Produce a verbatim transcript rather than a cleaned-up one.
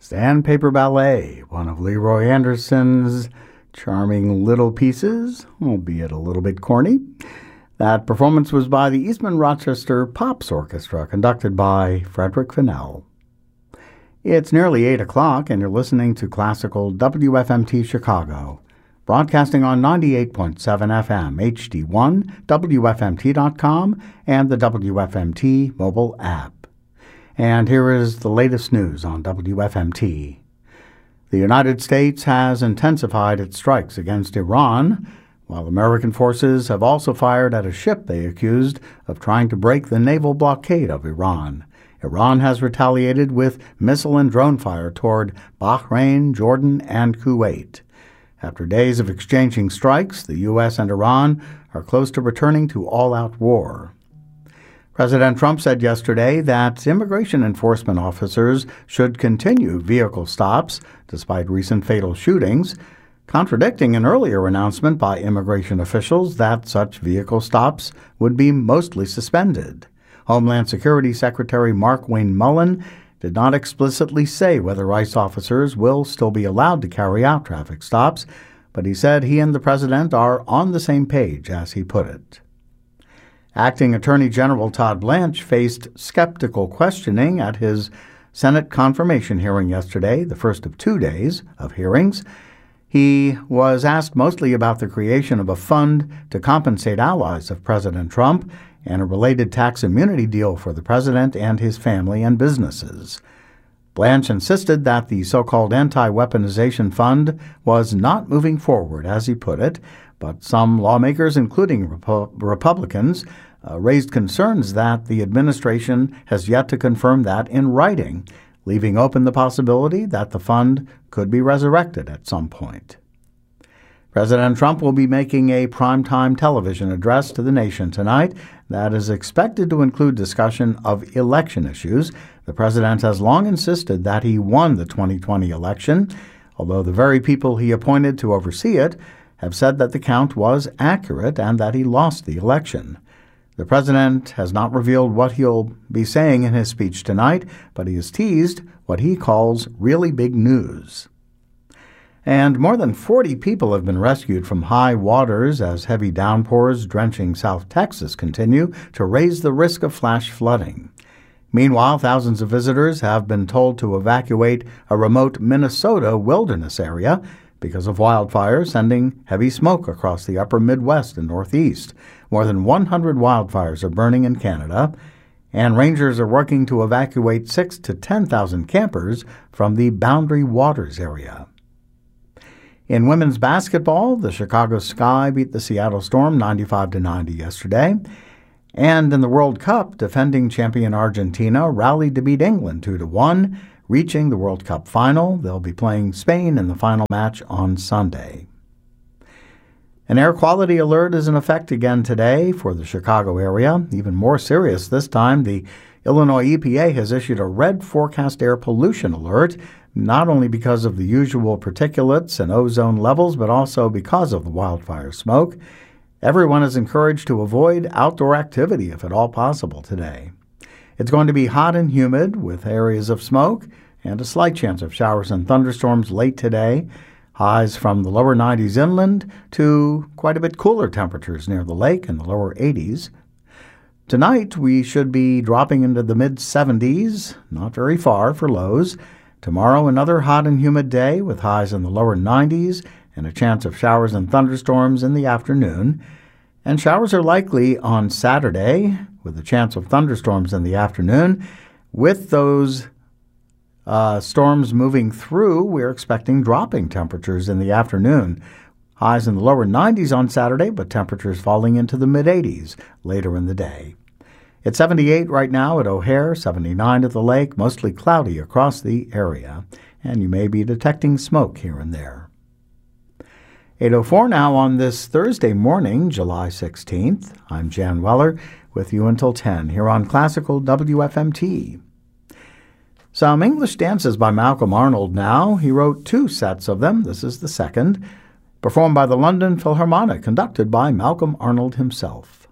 Sandpaper Ballet, one of Leroy Anderson's charming little pieces, albeit a little bit corny. That performance was by the Eastman Rochester Pops Orchestra, conducted by Frederick Fennell. It's nearly eight o'clock, and you're listening to Classical W F M T Chicago, broadcasting on ninety-eight point seven F M, H D one, W F M T dot com, and the W F M T mobile app. And here is the latest news on W F M T. The United States has intensified its strikes against Iran, while American forces have also fired at a ship they accused of trying to break the naval blockade of Iran. Iran has retaliated with missile and drone fire toward Bahrain, Jordan, and Kuwait. After days of exchanging strikes, the U S and Iran are close to returning to all-out war. President Trump said yesterday that immigration enforcement officers should continue vehicle stops despite recent fatal shootings, contradicting an earlier announcement by immigration officials that such vehicle stops would be mostly suspended. Homeland Security Secretary Mark Wayne Mullen did not explicitly say whether ICE officers will still be allowed to carry out traffic stops, but he said he and the president are on the same page, as he put it. Acting Attorney General Todd Blanche faced skeptical questioning at his Senate confirmation hearing yesterday, the first of two days of hearings. He was asked mostly about the creation of a fund to compensate allies of President Trump and a related tax immunity deal for the president and his family and businesses. Blanche insisted that the so-called anti-weaponization fund was not moving forward, as he put it, but some lawmakers, including Repu- Republicans, uh, raised concerns that the administration has yet to confirm that in writing, leaving open the possibility that the fund could be resurrected at some point. President Trump will be making a primetime television address to the nation tonight that is expected to include discussion of election issues. The president has long insisted that he won the twenty twenty election, although the very people he appointed to oversee it have said that the count was accurate and that he lost the election. The president has not revealed what he'll be saying in his speech tonight, but he has teased what he calls really big news. And more than forty people have been rescued from high waters as heavy downpours drenching South Texas continue to raise the risk of flash flooding. Meanwhile, thousands of visitors have been told to evacuate a remote Minnesota wilderness area because of wildfires sending heavy smoke across the upper Midwest and Northeast. More than one hundred wildfires are burning in Canada, and rangers are working to evacuate six to ten thousand campers from the Boundary Waters area. In women's basketball, the Chicago Sky beat the Seattle Storm ninety-five to ninety yesterday. And in the World Cup, defending champion Argentina rallied to beat England two to one, reaching the World Cup final. They'll be playing Spain in the final match on Sunday. An air quality alert is in effect again today for the Chicago area. Even more serious this time, the Illinois E P A has issued a red forecast air pollution alert, not only because of the usual particulates and ozone levels, but also because of the wildfire smoke. Everyone is encouraged to avoid outdoor activity if at all possible today. It's going to be hot and humid with areas of smoke and a slight chance of showers and thunderstorms late today. Highs from the lower nineties inland to quite a bit cooler temperatures near the lake in the lower eighties. Tonight, we should be dropping into the mid-seventies, not very far for lows. Tomorrow, another hot and humid day with highs in the lower nineties and a chance of showers and thunderstorms in the afternoon. And showers are likely on Saturday with a chance of thunderstorms in the afternoon. With those uh, storms moving through, we're expecting dropping temperatures in the afternoon. Highs in the lower nineties on Saturday, but temperatures falling into the mid-eighties later in the day. It's seventy-eight right now at O'Hare, seventy-nine at the lake, mostly cloudy across the area, and you may be detecting smoke here and there. eight oh four now on this Thursday morning, July sixteenth. I'm Jan Weller with you until ten here on Classical W F M T. Some English dances by Malcolm Arnold now. He wrote two sets of them. This is the second, performed by the London Philharmonic, conducted by Malcolm Arnold himself.